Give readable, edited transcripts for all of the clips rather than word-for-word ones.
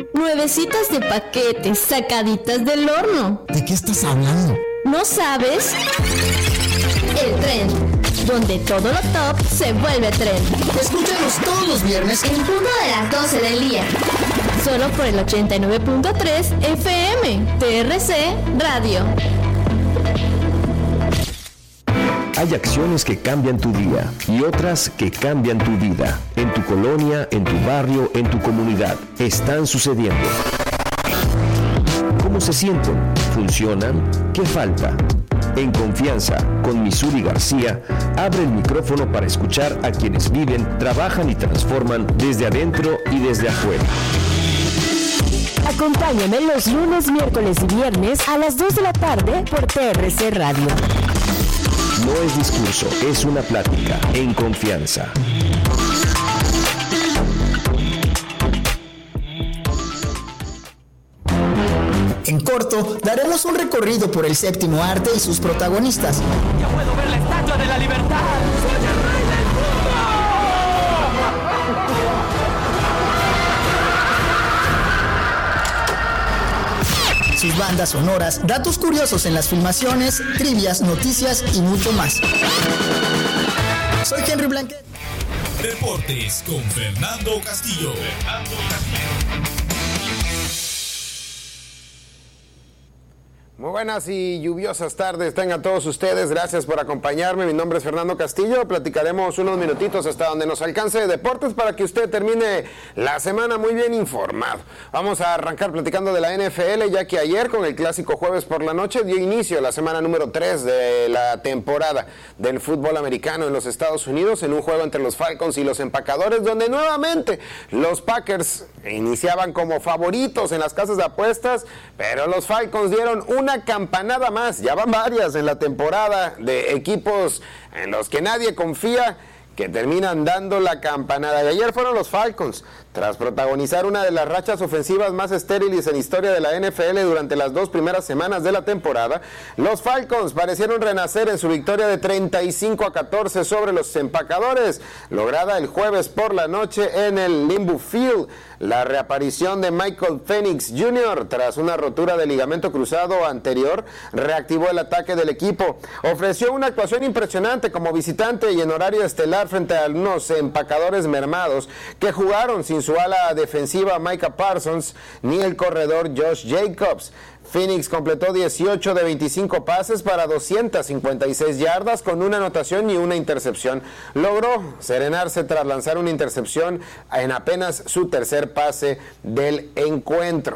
Nuevecitas de paquete, sacaditas del horno. ¿De qué estás hablando? ¿No sabes? El Trend, donde todo lo top se vuelve trend. Escúchanos todos los viernes en punto de las 12 del día. Solo por el 89.3 FM, TRC Radio. Hay acciones que cambian tu día y otras que cambian tu vida. En tu colonia, en tu barrio, en tu comunidad. Están sucediendo. ¿Cómo se sienten? ¿Funcionan? ¿Qué falta? En Confianza, con Missouri García, abre el micrófono para escuchar a quienes viven, trabajan y transforman desde adentro y desde afuera. Acompáñame los lunes, miércoles y viernes a las 2 de la tarde por TRC Radio. No es discurso, es una plática en Confianza. En corto, daremos un recorrido por el séptimo arte y sus protagonistas. ¡Ya puedo ver la Estatua de la Libertad! ¡Soy el rey del mundo! Sus bandas sonoras, datos curiosos en las filmaciones, trivias, noticias y mucho más. Soy Henry Blanquet. Deportes con Fernando Castillo. Muy buenas y lluviosas tardes tengan todos ustedes, gracias por acompañarme, mi nombre es Fernando Castillo, platicaremos unos minutitos hasta donde nos alcance de deportes para que usted termine la semana muy bien informado. Vamos a arrancar platicando de la NFL, ya que ayer con el clásico jueves por la noche dio inicio la semana número 3 de la temporada del fútbol americano en los Estados Unidos, en un juego entre los Falcons y los Empacadores, donde nuevamente los Packers iniciaban como favoritos en las casas de apuestas, pero los Falcons dieron una campanada más, ya van varias en la temporada de equipos en los que nadie confía, que terminan dando la campanada. Y ayer fueron los Falcons, tras protagonizar una de las rachas ofensivas más estériles en historia de la NFL durante las 2 primeras semanas de la temporada. Los Falcons parecieron renacer en su victoria de 35-14 sobre los Empacadores, lograda el jueves por la noche en el Lambeau Field. La reaparición de Michael Penix Jr. tras una rotura de ligamento cruzado anterior reactivó el ataque del equipo. Ofreció una actuación impresionante como visitante y en horario estelar frente a unos Empacadores mermados que jugaron sin su ala defensiva Micah Parsons ni el corredor Josh Jacobs. Phoenix completó 18 de 25 pases para 256 yardas con una anotación y una intercepción. Logró serenarse tras lanzar una intercepción en apenas su tercer pase del encuentro.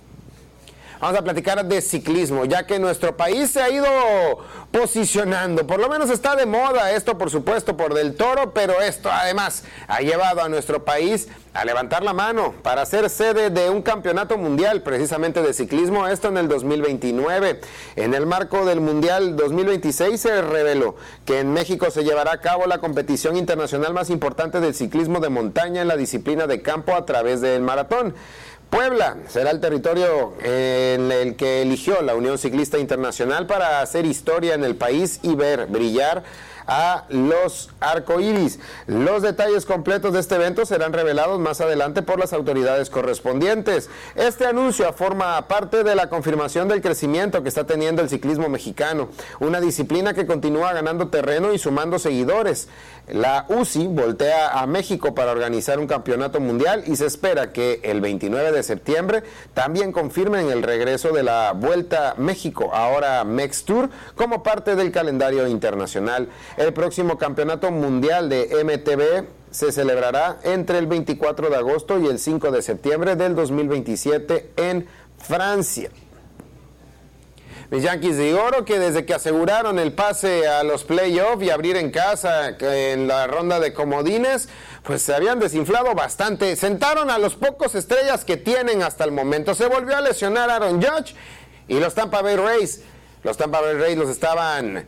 Vamos a platicar de ciclismo, ya que nuestro país se ha ido posicionando, por lo menos está de moda esto, por supuesto, por Del Toro, pero esto además ha llevado a nuestro país a levantar la mano para ser sede de un campeonato mundial, precisamente de ciclismo, esto en el 2029. En el marco del Mundial 2026 se reveló que en México se llevará a cabo la competición internacional más importante del ciclismo de montaña en la disciplina de campo a través del maratón. Puebla será el territorio en el que eligió la Unión Ciclista Internacional para hacer historia en el país y ver brillar a los arcoíris. Los detalles completos de este evento serán revelados más adelante por las autoridades correspondientes. Este anuncio forma parte de la confirmación del crecimiento que está teniendo el ciclismo mexicano, una disciplina que continúa ganando terreno y sumando seguidores. La UCI voltea a México para organizar un campeonato mundial y se espera que el 29 de septiembre también confirmen el regreso de la Vuelta México, ahora Mex Tour, como parte del calendario internacional. El próximo campeonato mundial de MTB se celebrará entre el 24 de agosto y el 5 de septiembre del 2027 en Francia. Mis Yankees de oro, que desde que aseguraron el pase a los playoffs y abrir en casa en la ronda de comodines, pues se habían desinflado bastante. Sentaron a los pocos estrellas que tienen hasta el momento. Se volvió a lesionar Aaron Judge y los Tampa Bay Rays. Los Tampa Bay Rays los estaban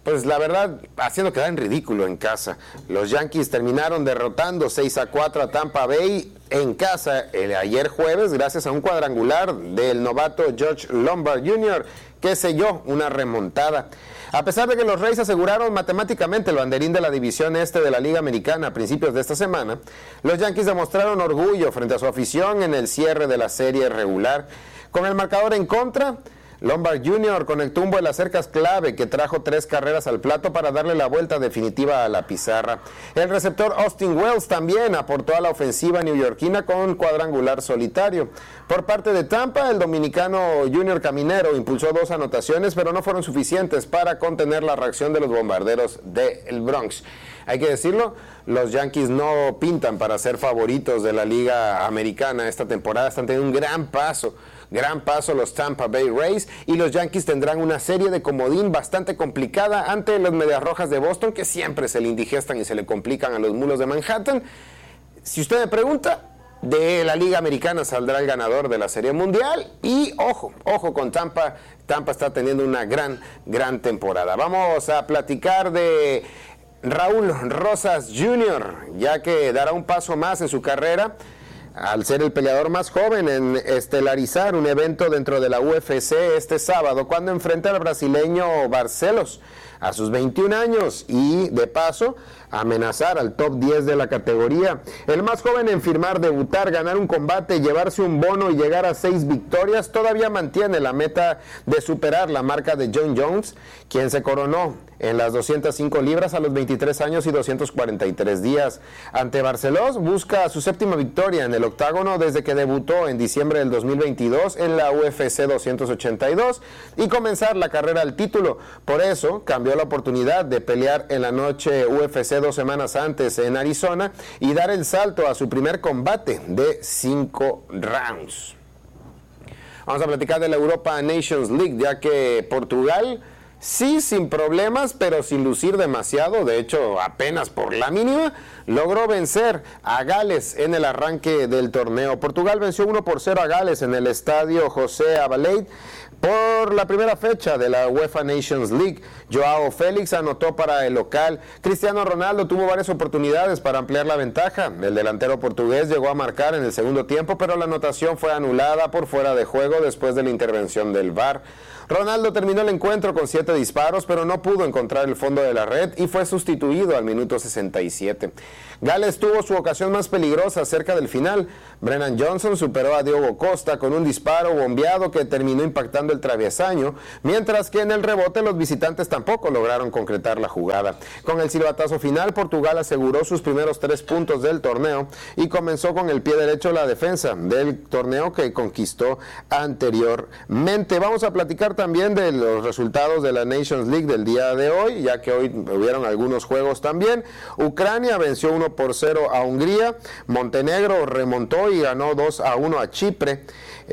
pues la verdad, haciendo quedar en ridículo en casa. Los Yankees terminaron derrotando 6-4 a Tampa Bay en casa ayer jueves, gracias a un cuadrangular del novato George Lombard Jr., que selló una remontada. A pesar de que los Rays aseguraron matemáticamente el banderín de la división este de la Liga Americana a principios de esta semana, los Yankees demostraron orgullo frente a su afición en el cierre de la serie regular. Con el marcador en contra, Lombard Jr. conectó un vuelacercas clave que trajo 3 carreras al plato para darle la vuelta definitiva a la pizarra. El receptor Austin Wells también aportó a la ofensiva neoyorquina con un cuadrangular solitario. Por parte de Tampa, el dominicano Junior Caminero impulsó 2 anotaciones, pero no fueron suficientes para contener la reacción de los bombarderos del Bronx. Hay que decirlo, los Yankees no pintan para ser favoritos de la Liga Americana esta temporada, están teniendo un gran paso los Tampa Bay Rays, y los Yankees tendrán una serie de comodín bastante complicada ante los Medias Rojas de Boston, que siempre se le indigestan y se le complican a los Mulos de Manhattan. Si usted me pregunta, de la Liga Americana saldrá el ganador de la Serie Mundial, y ojo con Tampa. Tampa está teniendo una gran temporada. Vamos a platicar de Raúl Rosas Jr., ya que dará un paso más en su carrera al ser el peleador más joven en estelarizar un evento dentro de la UFC este sábado, cuando enfrenta al brasileño Barcelos a sus 21 años y, de paso, amenazar al top 10 de la categoría. El más joven en firmar, debutar, ganar un combate, llevarse un bono y llegar a 6 victorias, todavía mantiene la meta de superar la marca de John Jones, quien se coronó en las 205 libras a los 23 años y 243 días. Ante Barcelos, busca su 7ª victoria en el octágono desde que debutó en diciembre del 2022 en la UFC 282 y comenzar la carrera al título. Por eso, cambió la oportunidad de pelear en la noche UFC 2 semanas antes en Arizona y dar el salto a su primer combate de 5 rounds. Vamos a platicar de la Europa Nations League, ya que Portugal, sí, sin problemas, pero sin lucir demasiado, de hecho apenas por la mínima, logró vencer a Gales en el arranque del torneo. Portugal venció 1-0 a Gales en el estadio José Abaleid por la primera fecha de la UEFA Nations League. Joao Félix anotó para el local. Cristiano Ronaldo tuvo varias oportunidades para ampliar la ventaja. El delantero portugués llegó a marcar en el segundo tiempo, pero la anotación fue anulada por fuera de juego después de la intervención del VAR. Ronaldo terminó el encuentro con 7 disparos, pero no pudo encontrar el fondo de la red y fue sustituido al minuto 67. Gales tuvo su ocasión más peligrosa cerca del final. Brennan Johnson superó a Diogo Costa con un disparo bombeado que terminó impactando el travesaño, mientras que en el rebote los visitantes tampoco lograron concretar la jugada. Con el silbatazo final, Portugal aseguró sus primeros 3 puntos del torneo y comenzó con el pie derecho la defensa del torneo que conquistó anteriormente. Vamos a platicar también de los resultados de la Nations League del día de hoy, ya que hoy hubieron algunos juegos también. Ucrania venció 1-0 a Hungría, Montenegro remontó y ganó 2-1 a Chipre,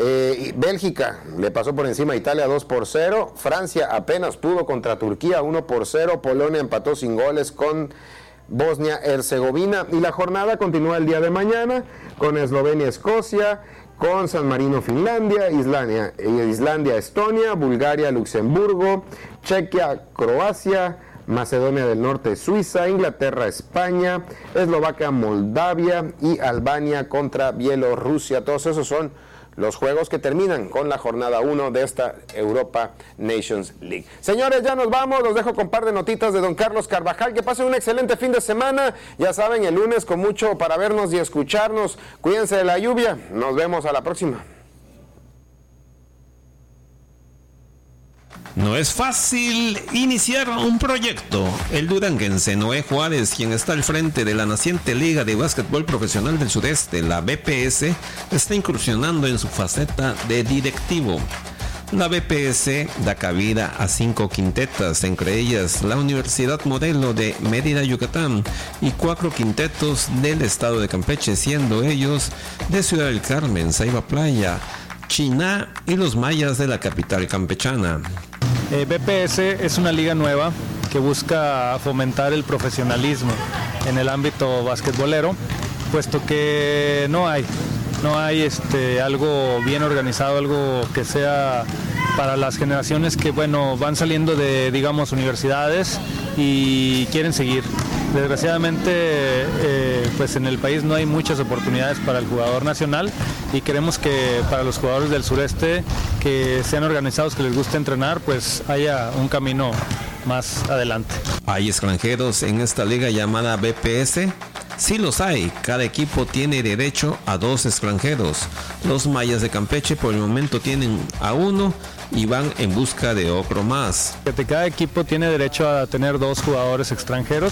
Bélgica le pasó por encima a Italia 2-0, Francia apenas pudo contra Turquía 1-0, Polonia empató sin goles con Bosnia-Herzegovina, y la jornada continúa el día de mañana con Eslovenia-Escocia, con San Marino-Finlandia, Islandia-Estonia, Bulgaria-Luxemburgo, Chequia-Croacia, Macedonia del Norte, Suiza, Inglaterra-España, Eslovaquia-Moldavia y Albania contra Bielorrusia. Todos esos son los juegos que terminan con la jornada 1 de esta Europa Nations League. Señores, ya nos vamos, los dejo con un par de notitas de don Carlos Carvajal. Que pasen un excelente fin de semana. Ya saben, el lunes con mucho para vernos y escucharnos. Cuídense de la lluvia. Nos vemos a la próxima. No es fácil iniciar un proyecto. El duranguense Noé Juárez, quien está al frente de la naciente Liga de Básquetbol Profesional del Sudeste, la BPS, está incursionando en su faceta de directivo. La BPS da cabida a 5 quintetas, entre ellas la Universidad Modelo de Mérida, Yucatán, y 4 quintetos del estado de Campeche, siendo ellos de Ciudad del Carmen, Ceiba Playa, Chiná y los mayas de la capital campechana. BPS es una liga nueva que busca fomentar el profesionalismo en el ámbito basquetbolero, puesto que no hay algo bien organizado, algo que sea para las generaciones que, bueno, van saliendo de, digamos, universidades y quieren seguir. Desgraciadamente, pues en el país no hay muchas oportunidades para el jugador nacional y queremos que para los jugadores del sureste que sean organizados, que les guste entrenar, pues haya un camino más adelante. ¿Hay extranjeros en esta liga llamada BPS? Sí los hay, cada equipo tiene derecho a 2 extranjeros. Los Mayas de Campeche por el momento tienen a 1 y van en busca de otro más. Cada equipo tiene derecho a tener 2 jugadores extranjeros.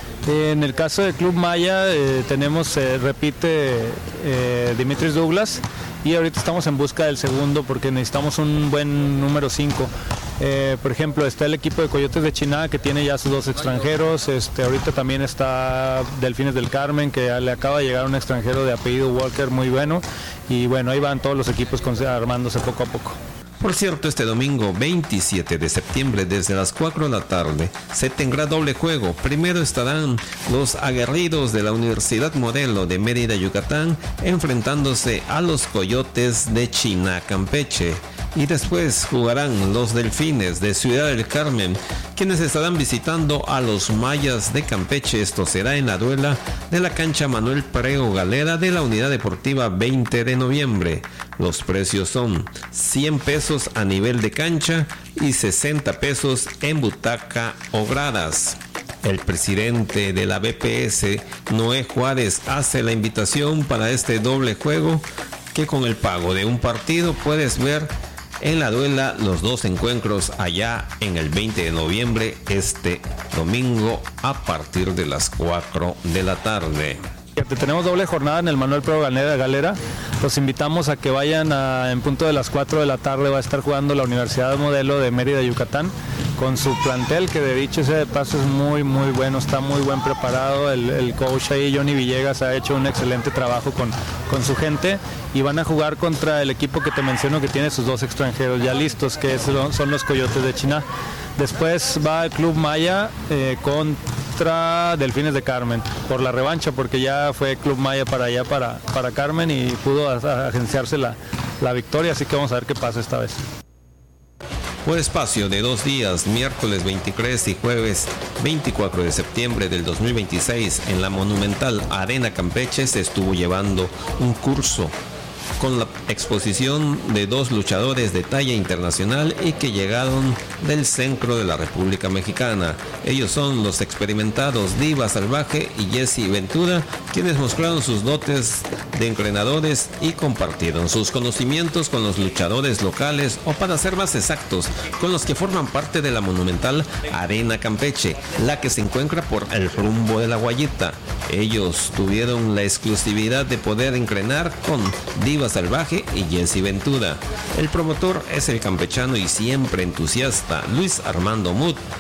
En el caso del Club Maya tenemos, repite Dimitris Douglas, y ahorita estamos en busca del segundo porque necesitamos un buen número 5. Por ejemplo, está el equipo de Coyotes de Chiná que tiene ya sus 2 extranjeros. Ahorita también está Delfines del Carmen, que le acaba de llegar un extranjero de apellido Walker muy bueno. Y bueno, ahí van todos los equipos armándose poco a poco. Por cierto, este domingo 27 de septiembre desde las 4 de la tarde se tendrá doble juego. Primero estarán los aguerridos de la Universidad Modelo de Mérida, Yucatán, enfrentándose a los Coyotes de Chiná, Campeche. Y después jugarán los Delfines de Ciudad del Carmen, quienes estarán visitando a los Mayas de Campeche. Esto será en la duela de la cancha Manuel Prego Galera de la Unidad Deportiva 20 de noviembre. Los precios son 100 pesos a nivel de cancha y 60 pesos en butaca o gradas. El presidente de la BPS, Noé Juárez, hace la invitación para este doble juego que con el pago de un partido puedes ver en la duela los 2 encuentros allá en el 20 de noviembre, este domingo a partir de las 4 de la tarde. Tenemos doble jornada en el Manuel Prego Galera. Los invitamos a que vayan en punto de las 4 de la tarde. Va a estar jugando la Universidad Modelo de Mérida, Yucatán, con su plantel, que de dicho sea de paso es muy muy bueno, está muy buen preparado. El coach ahí, Johnny Villegas, ha hecho un excelente trabajo con su gente, y van a jugar contra el equipo que te menciono que tiene sus 2 extranjeros ya listos, que son los Coyotes de Chiná. Después va el Club Maya contra Delfines de Carmen por la revancha, porque ya fue Club Maya para allá, para Carmen, y pudo agenciarse la victoria, así que vamos a ver qué pasa esta vez. Por espacio de 2 días, miércoles 23 y jueves 24 de septiembre del 2026, en la monumental Arena Campeche se estuvo llevando un curso con la exposición de 2 luchadores de talla internacional y que llegaron del centro de la República Mexicana. Ellos son los experimentados Diva Salvaje y Jesse Ventura, quienes mostraron sus dotes de entrenadores y compartieron sus conocimientos con los luchadores locales, o para ser más exactos, con los que forman parte de la monumental Arena Campeche, la que se encuentra por el rumbo de la Guayita. Ellos tuvieron la exclusividad de poder entrenar con Diva Salvaje y Jesse Ventura. El promotor es el campechano y siempre entusiasta Luis Armando Mut,